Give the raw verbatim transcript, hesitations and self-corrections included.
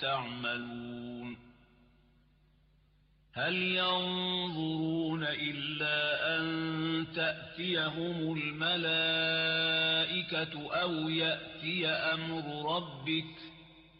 تعملون هل ينظرون إلا أن تأتيهم الملائكة أو يأتي أمر ربك